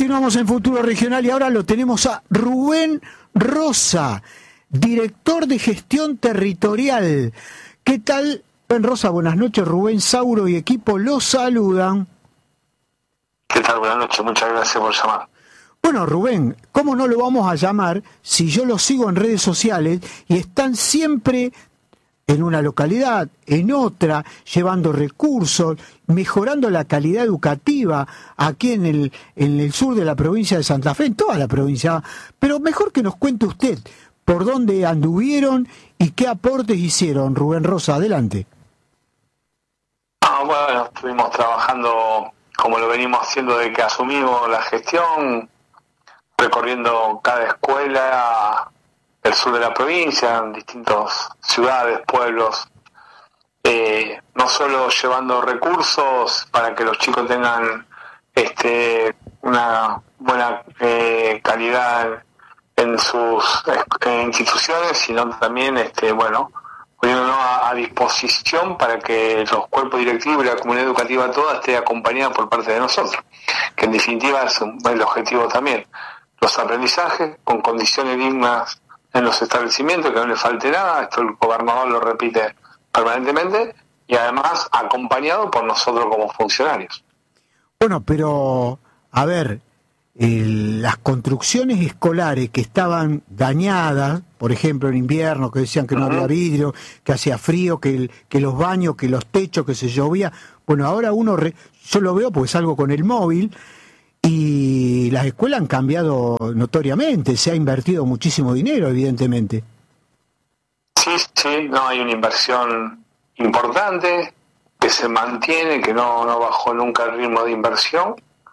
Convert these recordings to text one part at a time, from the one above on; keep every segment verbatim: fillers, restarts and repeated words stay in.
Continuamos en Futuro Regional y ahora lo tenemos a Rubén Rosa, director de gestión territorial. ¿Qué tal, Rubén Rosa? Buenas noches. Rubén Sauro y equipo los saludan. ¿Qué tal? Buenas noches, muchas gracias por llamar. Bueno, Rubén, ¿cómo no lo vamos a llamar si yo lo sigo en redes sociales y están siempre en una localidad, en otra, llevando recursos, mejorando la calidad educativa aquí en el, en el sur de la provincia de Santa Fe, en toda la provincia? Pero mejor que nos cuente usted por dónde anduvieron y qué aportes hicieron. Rubén Rosa, adelante. Ah, bueno, estuvimos trabajando como lo venimos haciendo desde que asumimos la gestión, recorriendo cada escuela del sur de la provincia, en distintas ciudades, pueblos, eh, no solo llevando recursos para que los chicos tengan este una buena eh, calidad en sus eh, instituciones, sino también este bueno poniéndonos a, a disposición para que los cuerpos directivos y la comunidad educativa toda esté acompañada por parte de nosotros, que en definitiva es un, el objetivo también, los aprendizajes con condiciones dignas en los establecimientos, que no le falte nada. Esto el gobernador lo repite permanentemente y además acompañado por nosotros como funcionarios. Bueno, pero a ver, el, las construcciones escolares que estaban dañadas, por ejemplo en invierno, que decían que no uh-huh. había vidrio, que hacía frío, que, el, que los baños, que los techos, que se llovía, bueno, ahora uno, re, yo lo veo porque salgo con el móvil, y las escuelas han cambiado notoriamente, se ha invertido muchísimo dinero, evidentemente. Sí, sí, no, hay una inversión importante que se mantiene, que no, no bajó nunca el ritmo de inversión,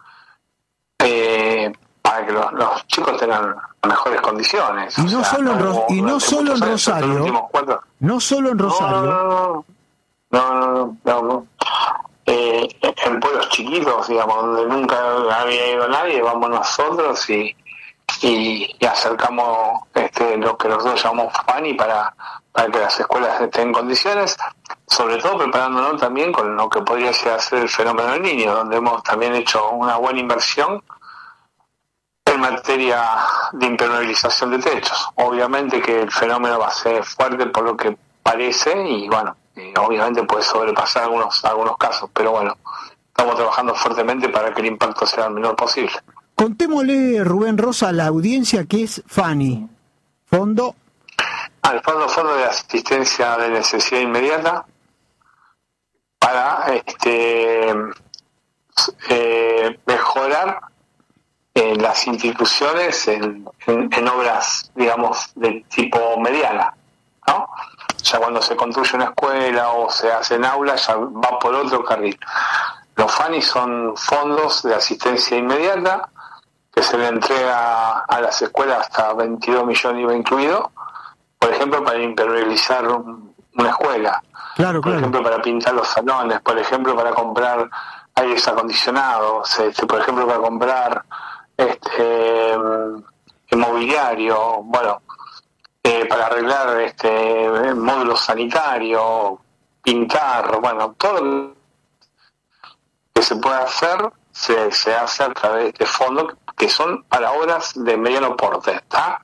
eh, para que los, los chicos tengan mejores condiciones. Y no sea, solo en, Ro- y no solo en Rosario, no solo en Rosario. No, no, no, no, no, no. Eh, en pueblos chiquitos, digamos, donde nunca había ido nadie, vamos nosotros y, y, y acercamos este, lo que nosotros llamamos FANI para, para que las escuelas estén en condiciones, sobre todo preparándonos también con lo que podría ser el fenómeno del niño, donde hemos también hecho una buena inversión en materia de impermeabilización de techos. Obviamente que el fenómeno va a ser fuerte por lo que parece y bueno, y obviamente puede sobrepasar algunos algunos casos, pero bueno, estamos trabajando fuertemente para que el impacto sea el menor posible. Contémosle, Rubén Rosa, a la audiencia qué es FANI, Fondo... Ah, el Fondo Fondo de Asistencia de Necesidad Inmediata, para este eh, mejorar eh, las instituciones en, en, en obras, digamos, de tipo mediana, ¿no? Ya cuando se construye una escuela o se hacen aulas, ya va por otro carril. Los FANI son fondos de asistencia inmediata que se le entrega a las escuelas hasta veintidós millones I V A incluido, por ejemplo, para impermeabilizar una escuela, claro, por claro. ejemplo, para pintar los salones, por ejemplo, para comprar aires acondicionados, este, por ejemplo, para comprar este mobiliario, bueno, Eh, para arreglar este módulos sanitarios, pintar, bueno, todo lo que se puede hacer se, se hace a través de este fondo, que son para obras de mediano porte, ¿está?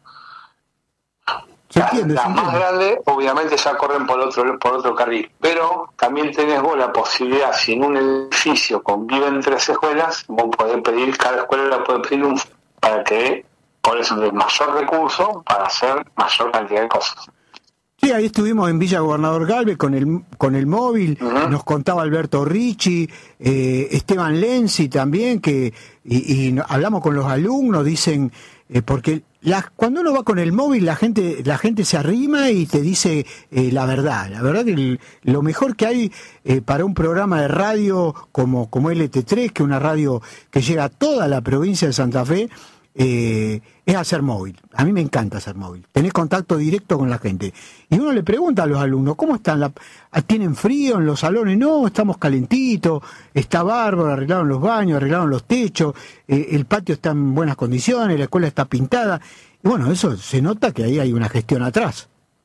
Las, las más grandes obviamente ya corren por otro por otro carril, pero también tenés vos la posibilidad, si en un edificio conviven tres escuelas, vos podés pedir, cada escuela puede pedir un para que por eso de mayor recurso para hacer mayor cantidad de cosas. Sí, ahí estuvimos en Villa Gobernador Galvez con el con el móvil, uh-huh. Nos contaba Alberto Ricci, eh, Esteban Lenzi también, que y, y hablamos con los alumnos, dicen, eh, porque la, cuando uno va con el móvil la gente la gente se arrima y te dice eh, la verdad, la verdad que el, lo mejor que hay eh, para un programa de radio como, como L T tres, que es una radio que llega a toda la provincia de Santa Fe, Eh, es hacer móvil. A mí me encanta hacer móvil. Tenés contacto directo con la gente. Y uno le pregunta a los alumnos, ¿cómo están? La, ¿Tienen frío en los salones? No, estamos calentitos, está bárbaro, arreglaron los baños, arreglaron los techos, eh, el patio está en buenas condiciones, la escuela está pintada. Y bueno, eso se nota que ahí hay una gestión atrás.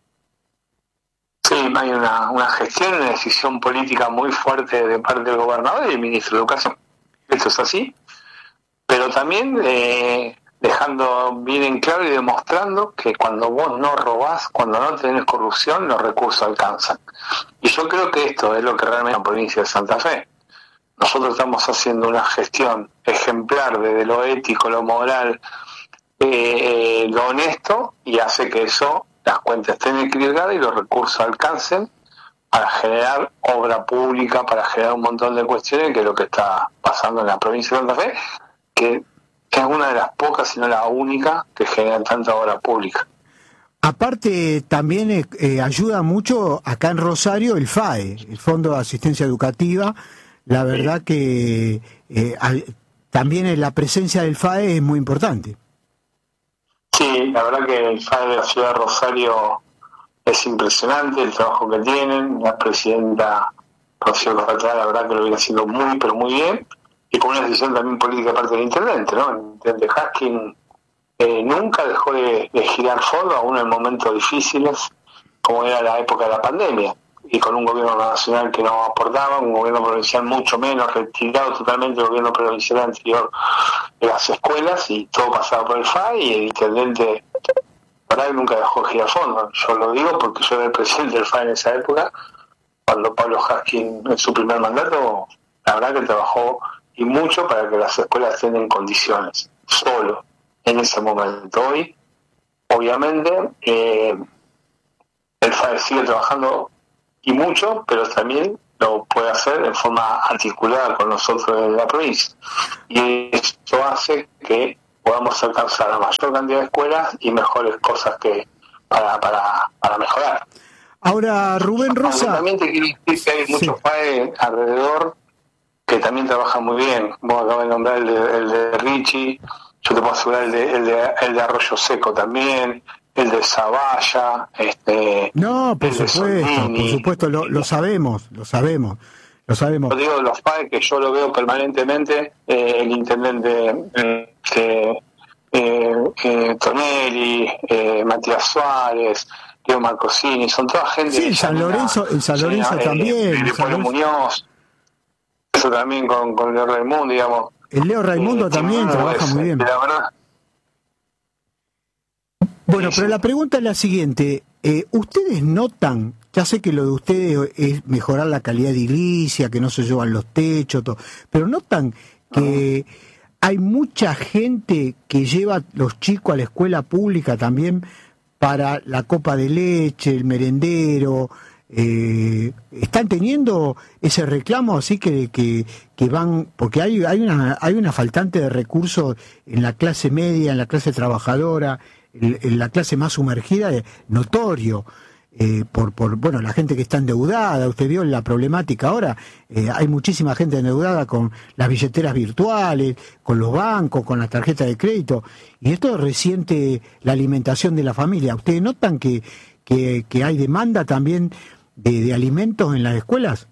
Sí, hay una, una gestión, una decisión política muy fuerte de parte del gobernador y del ministro de Educación. Esto es así. Pero pero también eh, dejando bien en claro y demostrando que cuando vos no robás, cuando no tenés corrupción, los recursos alcanzan. Y yo creo que esto es lo que realmente la provincia de Santa Fe. Nosotros estamos haciendo una gestión ejemplar desde lo ético, lo moral, eh, lo honesto, y hace que eso, las cuentas estén equilibradas y los recursos alcancen para generar obra pública, para generar un montón de cuestiones, que es lo que está pasando en la provincia de Santa Fe, que es una de las pocas, si no la única, que generan tanta obra pública. Aparte, también eh, ayuda mucho acá en Rosario el F A E, el Fondo de Asistencia Educativa. La verdad que eh, al, también la presencia del F A E es muy importante. Sí, la verdad que el F A E de la ciudad de Rosario es impresionante el trabajo que tienen. La presidenta Rocío Corratá, la verdad que lo viene haciendo muy, pero muy bien, y con una decisión también política de parte del intendente, ¿no? El intendente Haskin eh, nunca dejó de, de girar fondos, aún en momentos difíciles, como era la época de la pandemia, y con un gobierno nacional que no aportaba, un gobierno provincial mucho menos, retirado totalmente del gobierno provincial anterior de las escuelas, y todo pasaba por el F A E, y el intendente, la verdad, nunca dejó de girar fondos. Yo lo digo porque yo era el presidente del F A E en esa época, cuando Pablo Haskin, en su primer mandato, la verdad que trabajó y mucho para que las escuelas estén en condiciones, solo, en ese momento. Hoy, obviamente, eh, el F A E sigue trabajando y mucho, pero también lo puede hacer en forma articulada con nosotros de la provincia. Y eso hace que podamos alcanzar la mayor cantidad de escuelas y mejores cosas que para para, para mejorar. Ahora, Rubén Rosa... También te quiero decir que hay muchos sí. F A E alrededor que también trabajan muy bien. Vos acabas de nombrar el de, el de Richie, yo te puedo asegurar el de, el de, el de Arroyo Seco también, el de Zavalla, este... No, por el de supuesto, Soldini. por supuesto, lo, lo sabemos, lo sabemos, lo sabemos. Yo digo de los F A E que yo lo veo permanentemente, eh, el intendente eh, eh, eh, Tonelli, eh, Matías Suárez, Leo Marcosini, son toda gente... Sí, en San Lorenzo, en San Lorenzo eh, también. Eh, Pablo Muñoz, eso también con, con Leo Raimundo, digamos. El Leo Raimundo eh, también trabaja es, muy bien. La verdad. Bueno, sí, pero sí. la pregunta es la siguiente. Eh, ¿Ustedes notan, ya sé que lo de ustedes es mejorar la calidad de edilicia, que no se llevan los techos, todo, pero notan que uh-huh. hay mucha gente que lleva los chicos a la escuela pública también para la copa de leche, el merendero? Eh, ¿Están teniendo ese reclamo así que, que, que van, porque hay, hay una hay una faltante de recursos en la clase media, en la clase trabajadora, en, en la clase más sumergida, eh, notorio, eh, por, por bueno, la gente que está endeudada? Usted vio la problemática ahora, eh, hay muchísima gente endeudada con las billeteras virtuales, con los bancos, con las tarjetas de crédito, y esto resiente la alimentación de la familia. ¿Ustedes notan que, que, que hay demanda también de, de alimentos en las escuelas?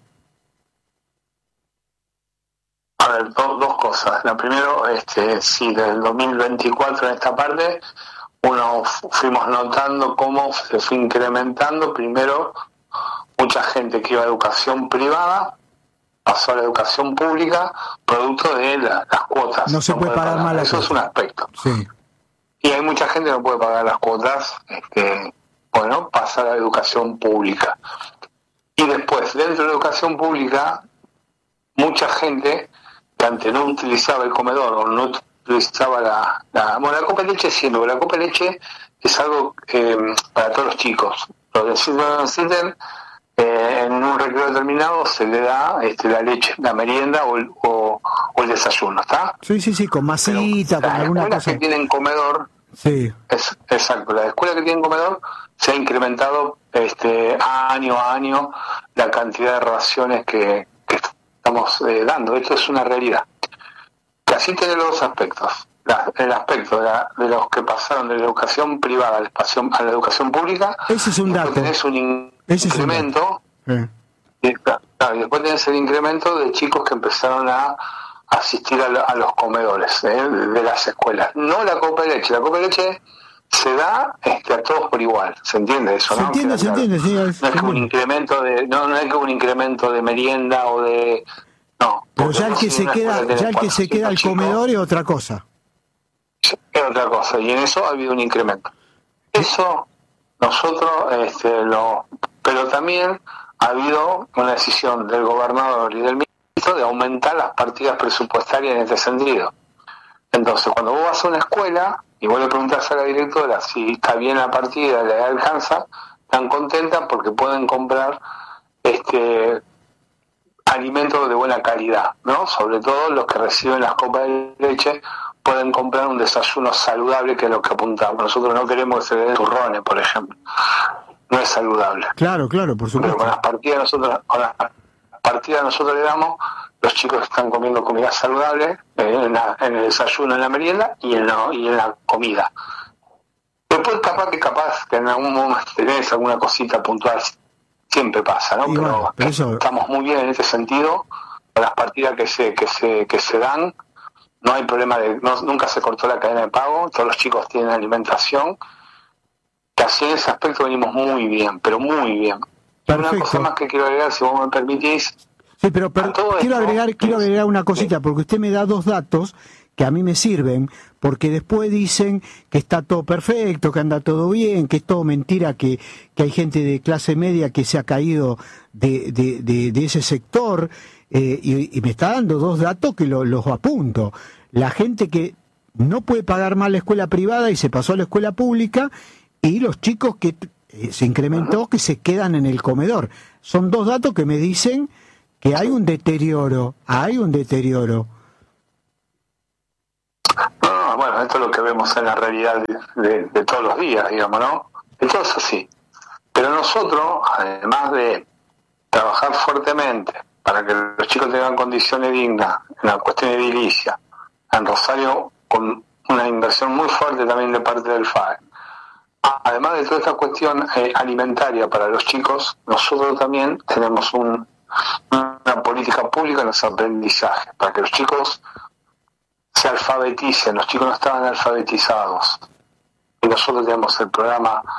A ver, do, dos cosas. La primero, este, sí, del dos mil veinticuatro en esta parte, uno fuimos notando cómo se fue incrementando. Primero, mucha gente que iba a educación privada pasó a la educación pública, producto de la, las cuotas. No se no puede pagar, pagar más la Eso cuota. es un aspecto. Sí. Y hay mucha gente que no puede pagar las cuotas, este, bueno, pasa a la educación pública. Y después, dentro de la educación pública, mucha gente que antes no utilizaba el comedor o no utilizaba la... la bueno, la copa de leche sí, pero la copa de leche es algo eh, para todos los chicos. Los de Sídney, eh, en un recreo determinado se le da este, la leche, la merienda o el, o, o el desayuno, ¿está? Sí, sí, sí, con masita, con alguna cosa. Las escuelas que tienen comedor... Sí. Es, exacto, la escuela que tiene comedor se ha incrementado este año a año la cantidad de raciones que, que estamos eh, dando. Esto es una realidad. Que así tiene los dos aspectos. La, el aspecto de, la, de los que pasaron de la educación privada a la, educación, a la educación pública. Ese es un dato. Tenés un in, Ese incremento. Es un dato. Sí. Y, claro, y después tenés el incremento de chicos que empezaron a asistir a, la, a los comedores ¿eh? de, de las escuelas. No la copa de leche. La copa de leche se da este, a todos por igual. ¿Se entiende eso? Se ¿no? entiende, que, se claro, entiende, sí. No es como un incremento de, no, no es como un incremento de merienda o de No. Pero ya el que se queda, ya el que se queda al comedor es otra cosa. Es otra cosa, y en eso ha habido un incremento. Eso nosotros, este, lo, pero también ha habido una decisión del gobernador y del ministro de aumentar las partidas presupuestarias en este sentido. Entonces, cuando vos vas a una escuela y vos le preguntás a la directora si está bien la partida, le alcanza, están contentas porque pueden comprar este alimentos de buena calidad, ¿no? Sobre todo los que reciben las copas de leche pueden comprar un desayuno saludable, que es lo que apuntamos. Nosotros no queremos que se den turrones, por ejemplo. No es saludable. Claro, claro, por supuesto. Pero con las partidas nosotros, con las partidas nosotros le damos, los chicos están comiendo comida saludable eh, en, la, en el desayuno, en la merienda y en la, y en la comida. Después capaz que capaz que en algún momento tenés alguna cosita puntual, siempre pasa, ¿no? Y Pero, bueno, pero eso... estamos muy bien en este sentido, con las partidas que se, que se, que se dan, no hay problema de, no, nunca se cortó la cadena de pago, todos los chicos tienen alimentación, que así en ese aspecto venimos muy bien, pero muy bien. Perfecto. Una cosa más que quiero agregar, si vos me permitís. Sí, pero, pero quiero esto, agregar, quiero agregar una cosita, sí. Porque usted me da dos datos que a mí me sirven, porque después dicen que está todo perfecto, que anda todo bien, que es todo mentira, que, que hay gente de clase media que se ha caído de, de, de, de ese sector, eh, y, y me está dando dos datos que lo, los apunto. La gente que no puede pagar más la escuela privada y se pasó a la escuela pública, y los chicos que eh, se incrementó, que se quedan en el comedor. Son dos datos que me dicen que hay un deterioro, hay un deterioro. No, bueno, esto es lo que vemos en la realidad de, de, de todos los días, digamos, ¿no? Esto es así. Pero nosotros, además de trabajar fuertemente para que los chicos tengan condiciones dignas en la cuestión edilicia, en Rosario, con una inversión muy fuerte también de parte del F A E, además de toda esta cuestión eh, alimentaria para los chicos, nosotros también tenemos un, una política pública en los aprendizajes, para que los chicos se alfabeticen. Los chicos no estaban alfabetizados. Y nosotros tenemos el programa